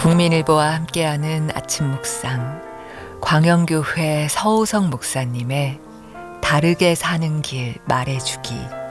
국민일보와 함께하는 아침 묵상, 광영교회 서우성 목사님의 다르게 사는 길 말해주기.